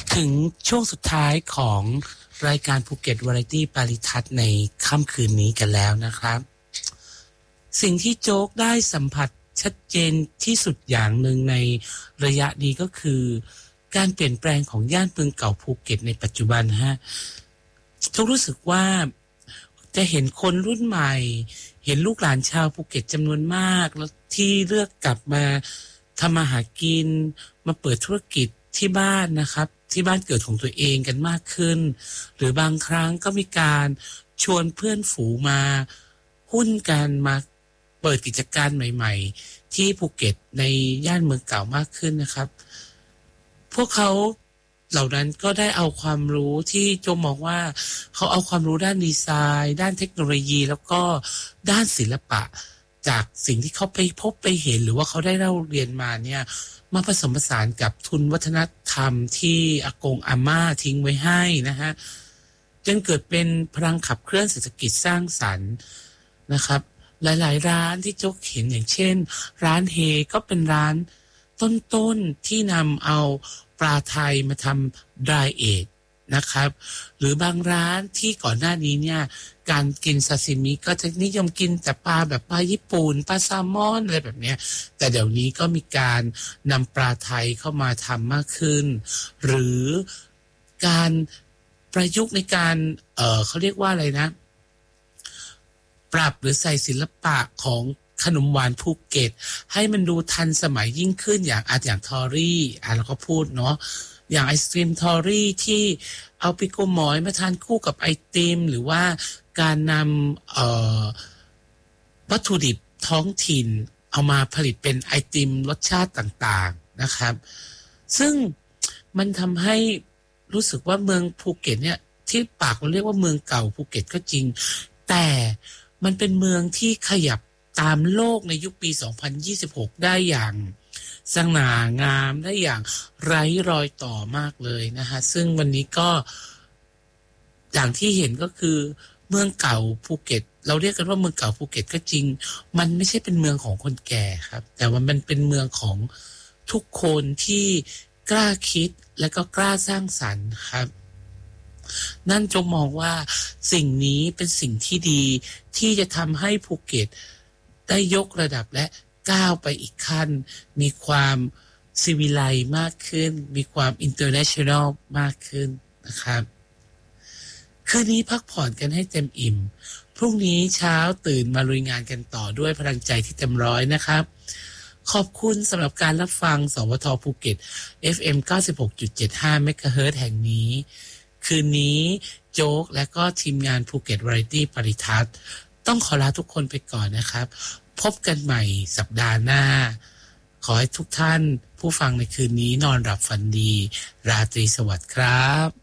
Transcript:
ถึงช่วงสุดท้ายของรายการภูเก็ตวาไรตี้ปาริทัศน์ในค่ำคืนนี้กันแล้วนะครับสิ่งที่โจ๊กได้สัมผัสชัดเจนที่สุดอย่างหนึ่งในระยะนี้ก็คือการเปลี่ยนแปลงของย่านเมืองเก่าภูเก็ตในปัจจุบันฮะโจ๊กรู้สึกว่าจะเห็นคนรุ่นใหม่เห็นลูกหลานชาวภูเก็ตจำนวนมากแล้วที่เลือกกลับมาทำมาหากินมาเปิดธุรกิจที่บ้านนะครับที่บ้านเกิดของตัวเองกันมากขึ้นหรือบางครั้งก็มีการชวนเพื่อนฝูงมาหุ้นกันมาเปิดกิจการใหม่ๆที่ภูเก็ตในย่านเมืองเก่ามากขึ้นนะครับพวกเขาเหล่านั้นก็ได้เอาความรู้ที่โจมองว่าเขาเอาความรู้ด้านดีไซน์ด้านเทคโนโลยีแล้วก็ด้านศิลปะจากสิ่งที่เขาไปพบไปเห็นหรือว่าเขาได้เล่าเรียนมาเนี่ยมาผสมผสานกับทุนวัฒนธรรมที่อากงอาม่าทิ้งไว้ให้นะฮะจนเกิดเป็นพลังขับเคลื่อนเศรษฐกิจสร้างสรรค์นะครับหลายๆร้านที่โจ๊กเห็นอย่างเช่นร้านเฮก็เป็นร้านต้นๆที่นำเอาปลาไทยมาทำ dry age นะครับหรือบางร้านที่ก่อนหน้านี้เนี่ยการกินซาซิมิก็จะนิยมกินแต่ปลาแบบปลาญี่ปุ่นปลาแซลมอนอะไรแบบนี้แต่เดี๋ยวนี้ก็มีการนำปลาไทยเข้ามาทำมากขึ้นหรือการประยุกต์ในการเขาเรียกว่าอะไรนะปรับหรือใส่ศิลปะของขนมหวานภูเก็ตให้มันดูทันสมัยยิ่งขึ้นอย่างทอรี่เราก็พูดเนาะอย่างไอศกรีมทอรี่ที่เอาปิโกหมอยมาทานคู่กับไอติมหรือว่าการนำวัตถุดิบท้องถิ่นเอามาผลิตเป็นไอติมรสชาติต่างๆนะครับซึ่งมันทำให้รู้สึกว่าเมืองภูเก็ตเนี่ยที่ปากเราเรียกว่าเมืองเก่าภูเก็ตก็จริงแต่มันเป็นเมืองที่ขยับตามโลกในยุคปี 2026 ได้อย่างสง่างามได้อย่างไร้รอยต่อมากเลยนะฮะซึ่งวันนี้ก็อย่างที่เห็นก็คือเมืองเก่าภูเก็ตเราเรียกกันว่าเมืองเก่าภูเก็ตก็จริงมันไม่ใช่เป็นเมืองของคนแก่ครับแต่ว่ามันเป็นเมืองของทุกคนที่กล้าคิดและก็กล้าสร้างสรรค์ครับนั่นจงมองว่าสิ่งนี้เป็นสิ่งที่ดีที่จะทำให้ภูเก็ตได้ยกระดับและก้าวไปอีกขั้นมีความซีวิไลซ์มากขึ้นมีความอินเตอร์เนชั่นแนลมากขึ้นนะครับคืนนี้พักผ่อนกันให้เต็มอิ่มพรุ่งนี้เช้าตื่นมาลุยงานกันต่อด้วยพลังใจที่เต็มร้อยนะครับขอบคุณสำหรับการรับฟังสวท.ภูเก็ต FM 96.75 เมกะเฮิรตซ์แห่งนี้คืนนี้โจ๊กและก็ทีมงานภูเก็ตวาไรตี้ปริทัศน์ต้องขอลาทุกคนไปก่อนนะครับพบกันใหม่สัปดาห์หน้าขอให้ทุกท่านผู้ฟังในคืนนี้นอนหลับฝันดีราตรีสวัสดิ์ครับ